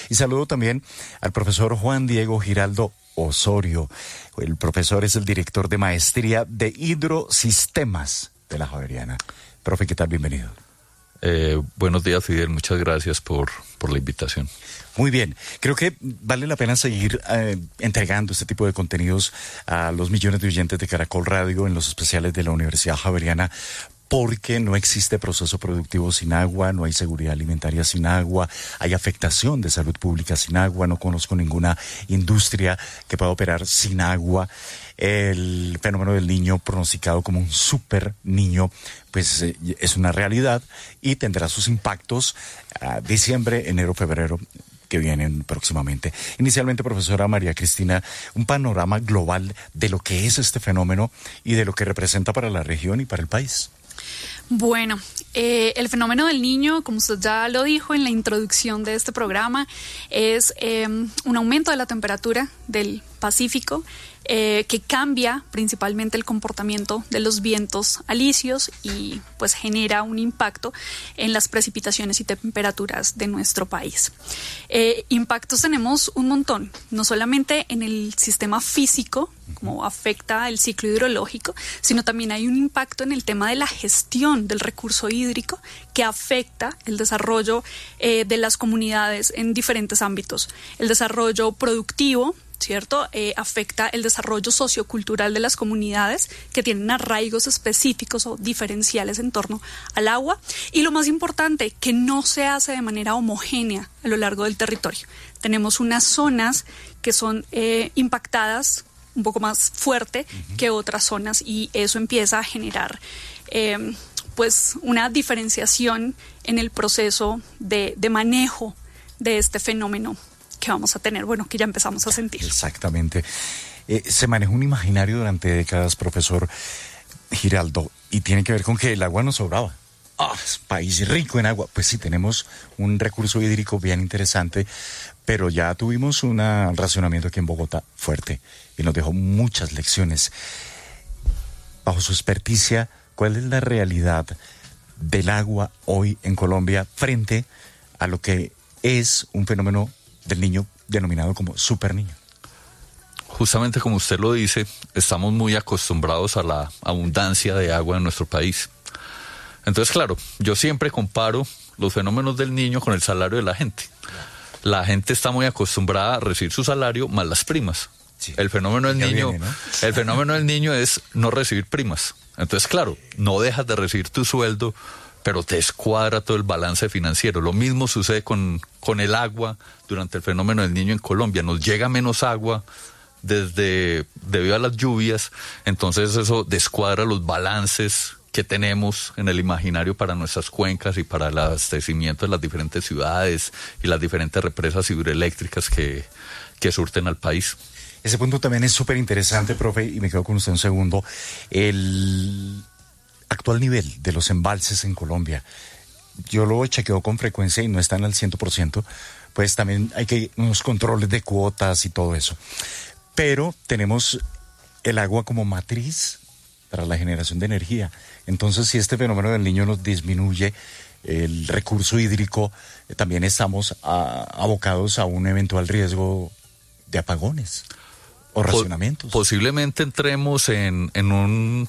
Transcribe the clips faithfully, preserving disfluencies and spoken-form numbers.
Y saludo también al profesor Juan Diego Giraldo Osorio. El profesor es el director de maestría de hidrosistemas de la Javeriana. Profe, ¿qué tal? Bienvenido. Eh, buenos días, Fidel. Muchas gracias por, por la invitación. Muy bien. Creo que vale la pena seguir eh, entregando este tipo de contenidos a los millones de oyentes de Caracol Radio en los especiales de la Universidad Javeriana, porque no existe proceso productivo sin agua, no hay seguridad alimentaria sin agua, hay afectación de salud pública sin agua, no conozco ninguna industria que pueda operar sin agua. El fenómeno del niño pronosticado como un super niño, pues eh, es una realidad y tendrá sus impactos a diciembre, enero, febrero, que vienen próximamente. Inicialmente, profesora María Cristina, un panorama global de lo que es este fenómeno y de lo que representa para la región y para el país. Bueno, eh, el fenómeno del niño, como usted ya lo dijo en la introducción de este programa, es eh, un aumento de la temperatura del Pacífico eh, que cambia principalmente el comportamiento de los vientos alisios y pues genera un impacto en las precipitaciones y temperaturas de nuestro país. Eh, impactos tenemos un montón, no solamente en el sistema físico, como afecta el ciclo hidrológico, sino también hay un impacto en el tema de la gestión del recurso hídrico que afecta el desarrollo eh, de las comunidades en diferentes ámbitos. El desarrollo productivo, ¿cierto? Eh, afecta el desarrollo sociocultural de las comunidades que tienen arraigos específicos o diferenciales en torno al agua. Y lo más importante, que no se hace de manera homogénea a lo largo del territorio. Tenemos unas zonas que son eh, impactadas un poco más fuerte uh-huh. que otras zonas y eso empieza a generar eh, pues una diferenciación en el proceso de, de manejo de este fenómeno que vamos a tener, bueno, que ya empezamos a sentir. Exactamente. Eh, se manejó un imaginario durante décadas, profesor Giraldo, y tiene que ver con que el agua nos sobraba. Ah, es país rico en agua. Pues sí, tenemos un recurso hídrico bien interesante, pero ya tuvimos un racionamiento aquí en Bogotá fuerte y nos dejó muchas lecciones. Bajo su experticia, ¿cuál es la realidad del agua hoy en Colombia frente a lo que es un fenómeno del niño denominado como super niño? Justamente como usted lo dice, estamos muy acostumbrados a la abundancia de agua en nuestro país. Entonces, claro, yo siempre comparo los fenómenos del niño con el salario de la gente. La gente está muy acostumbrada a recibir su salario más las primas. Sí. El fenómeno del niño, viene, ¿no? El fenómeno del niño es no recibir primas. Entonces, claro, no dejas de recibir tu sueldo, pero te escuadra todo el balance financiero. Lo mismo sucede con, con el agua durante el fenómeno del niño en Colombia. Nos llega menos agua desde debido a las lluvias, entonces eso descuadra los balances que tenemos en el imaginario para nuestras cuencas y para el abastecimiento de las diferentes ciudades y las diferentes represas hidroeléctricas que, que surten al país. Ese punto también es súper interesante, profe, y me quedo con usted un segundo. El actual nivel de los embalses en Colombia, yo lo chequeo con frecuencia y no están al cien por ciento, pues también hay que unos controles de cuotas y todo eso. Pero tenemos el agua como matriz para la generación de energía. Entonces, si este fenómeno del niño nos disminuye el recurso hídrico, eh, también estamos a, abocados a un eventual riesgo de apagones o racionamientos. Posiblemente entremos en, en un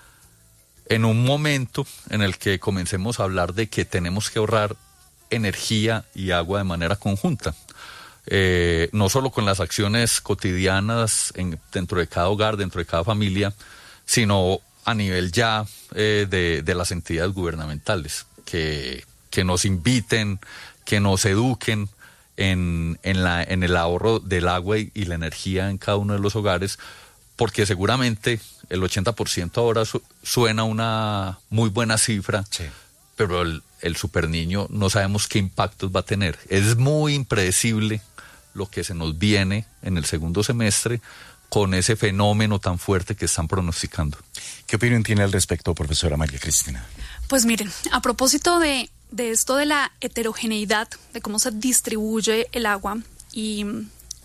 en un momento en el que comencemos a hablar de que tenemos que ahorrar energía y agua de manera conjunta. Eh, no solo con las acciones cotidianas en, dentro de cada hogar, dentro de cada familia, sino a nivel ya eh, de, de las entidades gubernamentales, que, que nos inviten, que nos eduquen en, en, la, en el ahorro del agua y, y la energía en cada uno de los hogares, porque seguramente el ochenta por ciento ahora su, suena una muy buena cifra, sí. Pero el, el superniño no sabemos qué impactos va a tener. Es muy impredecible lo que se nos viene en el segundo semestre con ese fenómeno tan fuerte que están pronosticando. ¿Qué opinión tiene al respecto, profesora María Cristina? Pues miren, a propósito de, de esto de la heterogeneidad, de cómo se distribuye el agua y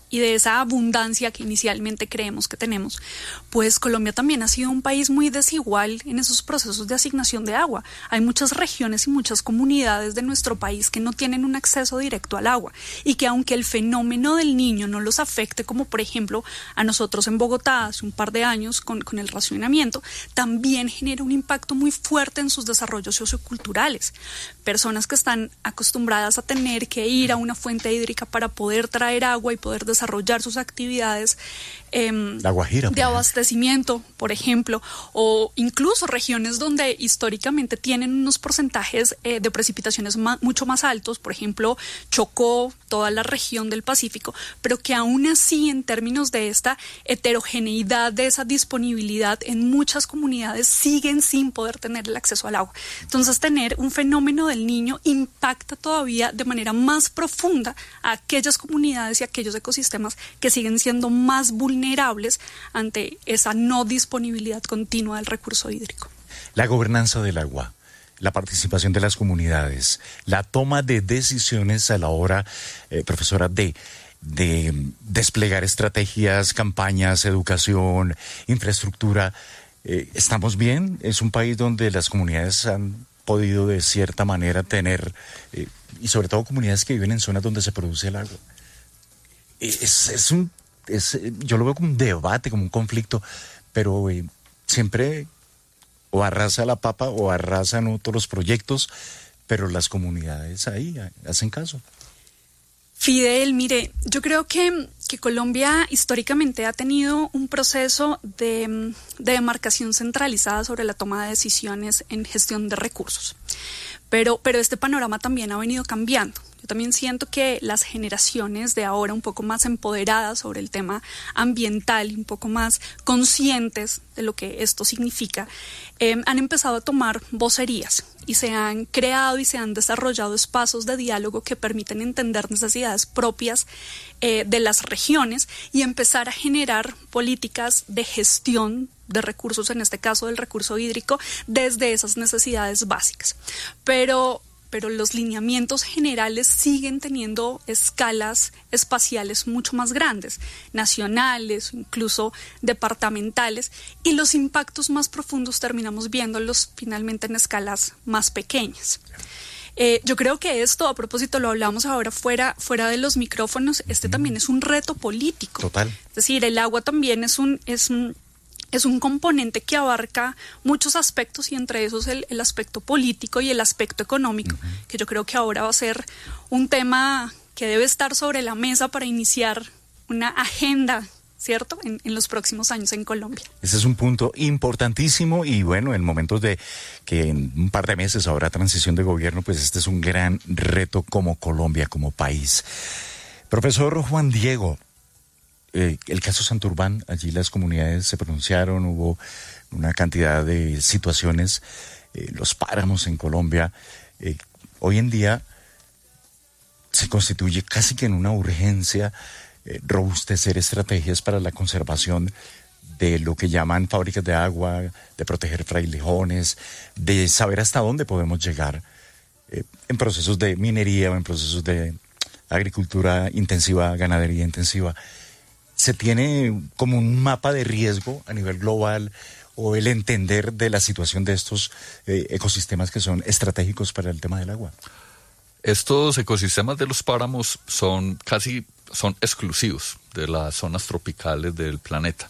y de esa abundancia que inicialmente creemos que tenemos, pues Colombia también ha sido un país muy desigual en esos procesos de asignación de agua. Hay muchas regiones y muchas comunidades de nuestro país que no tienen un acceso directo al agua y que aunque el fenómeno del Niño no los afecte, como por ejemplo a nosotros en Bogotá hace un par de años con, con el racionamiento, también genera un impacto muy fuerte en sus desarrollos socioculturales. Personas que están acostumbradas a tener que ir a una fuente hídrica para poder traer agua y poder desarrollar sus actividades eh, La Guajira, de abastecimiento, por ejemplo, o incluso regiones donde históricamente tienen unos porcentajes eh, de precipitaciones ma- mucho más altos, por ejemplo, Chocó, toda la región del Pacífico, pero que aún así en términos de esta heterogeneidad, de esa disponibilidad en muchas comunidades siguen sin poder tener el acceso al agua. Entonces tener un fenómeno del Niño impacta todavía de manera más profunda a aquellas comunidades y aquellos ecosistemas que siguen siendo más vulnerables ante esa no disponibilidad continua del recurso hídrico. La gobernanza del agua, la participación de las comunidades, la toma de decisiones a la hora, eh, profesora, de, de desplegar estrategias, campañas, educación, infraestructura. Eh, ¿Estamos bien? Es un país donde las comunidades han podido de cierta manera tener, eh, y sobre todo comunidades que viven en zonas donde se produce el agua. Es, es un, es, yo lo veo como un debate, como un conflicto, pero eh, siempre o arrasa la papa o arrasan otros los proyectos, pero las comunidades ahí hacen caso. Fidel, mire, yo creo que, que Colombia históricamente ha tenido un proceso de, de demarcación centralizada sobre la toma de decisiones en gestión de recursos. Pero, pero este panorama también ha venido cambiando. Yo también siento que las generaciones de ahora un poco más empoderadas sobre el tema ambiental, un poco más conscientes de lo que esto significa, eh, han empezado a tomar vocerías y se han creado y se han desarrollado espacios de diálogo que permiten entender necesidades propias eh, de las regiones y empezar a generar políticas de gestión de recursos, en este caso del recurso hídrico, desde esas necesidades básicas. Pero pero los lineamientos generales siguen teniendo escalas espaciales mucho más grandes, nacionales, incluso departamentales, y los impactos más profundos terminamos viéndolos finalmente en escalas más pequeñas. Eh, yo creo que esto, a propósito, lo hablamos ahora fuera, fuera de los micrófonos, este también es un reto político. Total. Es decir, el agua también es un... Es un Es un componente que abarca muchos aspectos y entre esos el, el aspecto político y el aspecto económico, uh-huh. que yo creo que ahora va a ser un tema que debe estar sobre la mesa para iniciar una agenda, ¿cierto?, en, en los próximos años en Colombia. Ese es un punto importantísimo y bueno, en momentos de que en un par de meses habrá transición de gobierno, pues este es un gran reto como Colombia, como país. Profesor Juan Diego, Eh, el caso Santurbán, allí las comunidades se pronunciaron, hubo una cantidad de situaciones, eh, los páramos en Colombia, eh, hoy en día se constituye casi que en una urgencia eh, robustecer estrategias para la conservación de lo que llaman fábricas de agua, de proteger frailejones, de saber hasta dónde podemos llegar eh, en procesos de minería o en procesos de agricultura intensiva, ganadería intensiva. ¿Se tiene como un mapa de riesgo a nivel global o el entender de la situación de estos eh, ecosistemas que son estratégicos para el tema del agua? Estos ecosistemas de los páramos son casi son exclusivos de las zonas tropicales del planeta.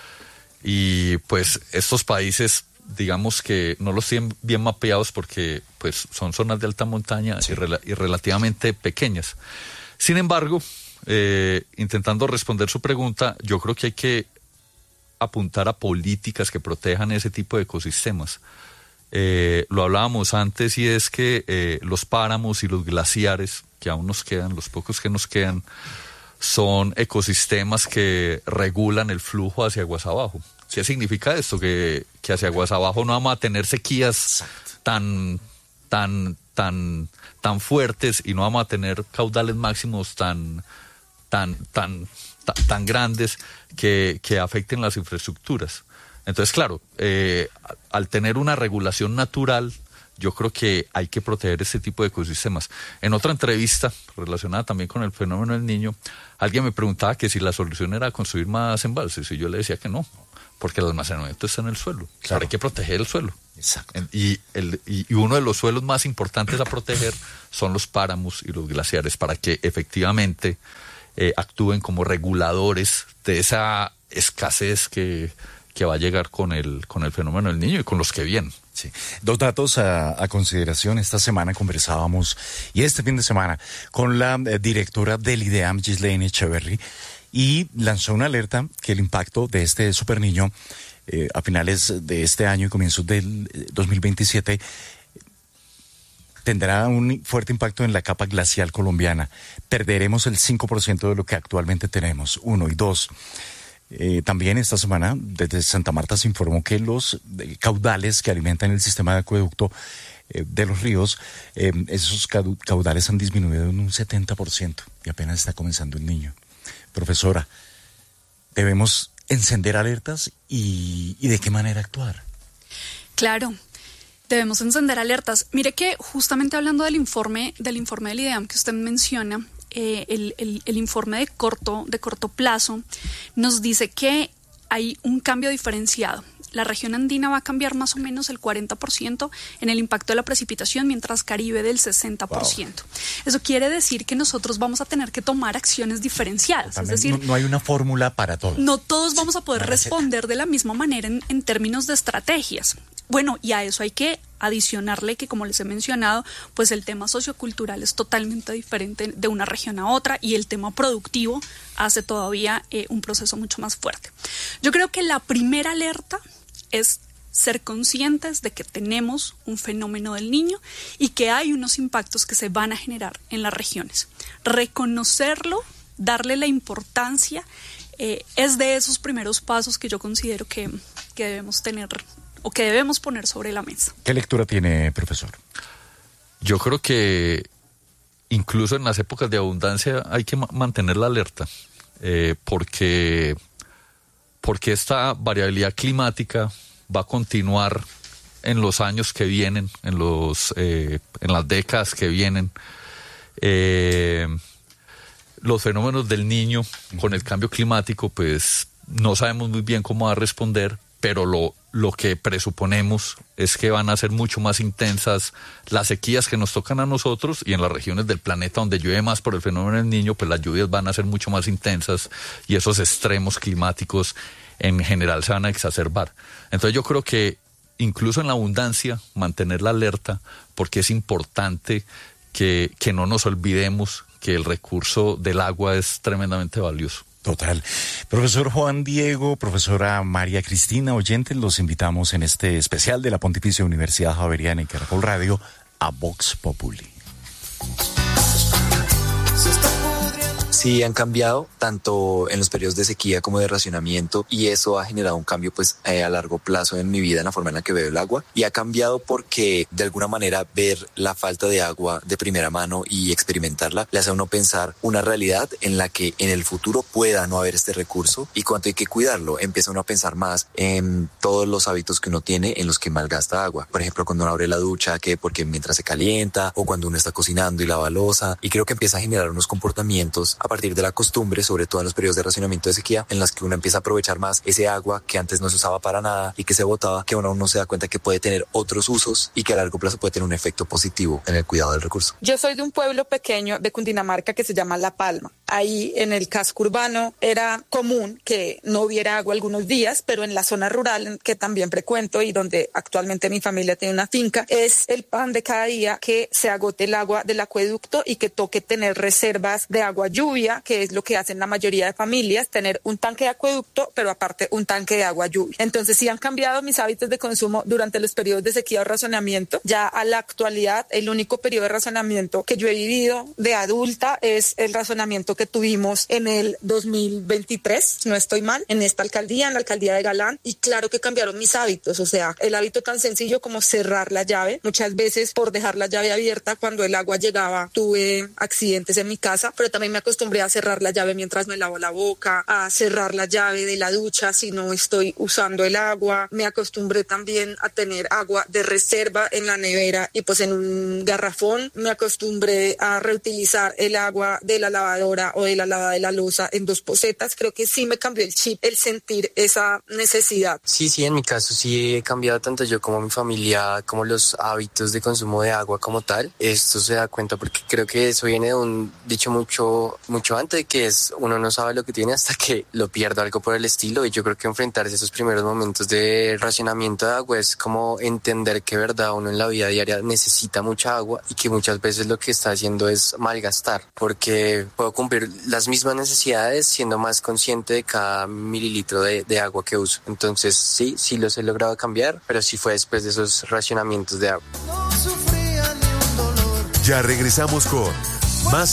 Y pues estos países, digamos que no los tienen bien mapeados porque pues son zonas de alta montaña, sí. y, rel- y relativamente pequeñas. Sin embargo, Eh, intentando responder su pregunta, yo creo que hay que apuntar a políticas que protejan ese tipo de ecosistemas. Eh, lo hablábamos antes y es que eh, los páramos y los glaciares que aún nos quedan, los pocos que nos quedan, son ecosistemas que regulan el flujo hacia aguas abajo. ¿Qué significa esto? Que, que hacia aguas abajo no vamos a tener sequías tan, tan, tan, tan fuertes y no vamos a tener caudales máximos tan Tan, tan, tan, tan grandes que, que afecten las infraestructuras. Entonces, claro, eh, al tener una regulación natural yo creo que hay que proteger este tipo de ecosistemas. En otra entrevista relacionada también con el fenómeno del Niño, alguien me preguntaba que si la solución era construir más embalses, y yo le decía que no, porque el almacenamiento está en el suelo. Claro. Ahora hay que proteger el suelo. Exacto. Y, el, y uno de los suelos más importantes a proteger son los páramos y los glaciares, para que efectivamente eh, actúen como reguladores de esa escasez que, que va a llegar con el, con el fenómeno del Niño y con los que vienen. Sí. Dos datos a, a consideración. Esta semana conversábamos, y este fin de semana, con la eh, directora del IDEAM, Ghislaine Echeverry, y lanzó una alerta que el impacto de este super niño eh, a finales de este año y comienzos del eh, dos mil veintisiete tendrá un fuerte impacto en la capa glacial colombiana. Perderemos el cinco por ciento de lo que actualmente tenemos, uno. Y dos, eh, también esta semana desde Santa Marta se informó que los eh, caudales que alimentan el sistema de acueducto eh, de los ríos, eh, esos caudales han disminuido en un setenta por ciento y apenas está comenzando el Niño. Profesora, debemos encender alertas y, y de qué manera actuar. Claro, debemos encender alertas. Mire que justamente hablando del informe del informe del IDEAM que usted menciona, eh, el, el, el informe de corto, de corto plazo nos dice que hay un cambio diferenciado. La región andina va a cambiar más o menos el cuarenta por ciento en el impacto de la precipitación, mientras Caribe del sesenta por ciento. Wow. Eso quiere decir que nosotros vamos a tener que tomar acciones diferenciadas. También es decir, no, no hay una fórmula para todo. No todos vamos a poder responder de la misma manera en, en términos de estrategias. Bueno, y a eso hay que adicionarle que, como les he mencionado, pues el tema sociocultural es totalmente diferente de una región a otra, y el tema productivo hace todavía eh, un proceso mucho más fuerte. Yo creo que la primera alerta es ser conscientes de que tenemos un fenómeno del Niño y que hay unos impactos que se van a generar en las regiones. Reconocerlo, darle la importancia, eh, es de esos primeros pasos que yo considero que, que debemos tener o que debemos poner sobre la mesa. ¿Qué lectura tiene, profesor? Yo creo que incluso en las épocas de abundancia hay que ma- mantener la alerta, eh, porque, porque esta variabilidad climática va a continuar en los años que vienen, en los eh, en las décadas que vienen. Eh, los fenómenos del Niño con el cambio climático, pues no sabemos muy bien cómo va a responder, pero lo, lo que presuponemos es que van a ser mucho más intensas las sequías que nos tocan a nosotros, y en las regiones del planeta donde llueve más por el fenómeno del Niño, pues las lluvias van a ser mucho más intensas y esos extremos climáticos en general se van a exacerbar. Entonces yo creo que incluso en la abundancia mantener la alerta, porque es importante que, que no nos olvidemos que el recurso del agua es tremendamente valioso. Total. Profesor Juan Diego, profesora María Cristina, oyentes, los invitamos en este especial de la Pontificia Universidad Javeriana y Caracol Radio a Vox Populi. Sí, han cambiado tanto en los periodos de sequía como de racionamiento, y eso ha generado un cambio pues eh, a largo plazo en mi vida, en la forma en la que veo el agua, y ha cambiado porque de alguna manera ver la falta de agua de primera mano y experimentarla le hace a uno pensar una realidad en la que en el futuro pueda no haber este recurso y cuánto hay que cuidarlo. Empieza uno a pensar más en todos los hábitos que uno tiene en los que malgasta agua. Por ejemplo, cuando uno abre la ducha, que porque mientras se calienta, o cuando uno está cocinando y lava loza, y creo que empieza a generar unos comportamientos a partir de la costumbre, sobre todo en los periodos de racionamiento de sequía, en las que uno empieza a aprovechar más ese agua que antes no se usaba para nada y que se botaba, que uno no se da cuenta que puede tener otros usos y que a largo plazo puede tener un efecto positivo en el cuidado del recurso. Yo soy de un pueblo pequeño de Cundinamarca que se llama La Palma. Ahí en el casco urbano era común que no hubiera agua algunos días, pero en la zona rural que también frecuento y donde actualmente mi familia tiene una finca, es el pan de cada día que se agote el agua del acueducto y que toque tener reservas de agua lluvia, que es lo que hacen la mayoría de familias, tener un tanque de acueducto, pero aparte un tanque de agua lluvia. Entonces sí han cambiado mis hábitos de consumo durante los periodos de sequía o racionamiento. Ya a la actualidad, el único periodo de racionamiento que yo he vivido de adulta es el racionamiento que tuvimos en el dos mil veintitrés, no estoy mal, en esta alcaldía, en la alcaldía de Galán, y claro que cambiaron mis hábitos, o sea, el hábito tan sencillo como cerrar la llave. Muchas veces por dejar la llave abierta cuando el agua llegaba tuve accidentes en mi casa, pero también me acostumbré acostumbré a cerrar la llave mientras me lavo la boca, a cerrar la llave de la ducha si no estoy usando el agua. Me acostumbré también a tener agua de reserva en la nevera y pues en un garrafón. Me acostumbré a reutilizar el agua de la lavadora o de la lavada de la loza en dos pocetas. Creo que sí me cambió el chip, el sentir esa necesidad. Sí, sí, en mi caso sí he cambiado tanto yo como mi familia, como los hábitos de consumo de agua como tal. Esto se da cuenta porque creo que eso viene de un dicho mucho, mucho antes, que es uno no sabe lo que tiene hasta que lo pierde, algo por el estilo. Y yo creo que enfrentarse a esos primeros momentos de racionamiento de agua es como entender que verdad uno en la vida diaria necesita mucha agua y que muchas veces lo que está haciendo es malgastar, porque puedo cumplir las mismas necesidades siendo más consciente de cada mililitro de, de agua que uso. Entonces sí, sí los he logrado cambiar, pero sí fue después de esos racionamientos de agua. Ya regresamos con más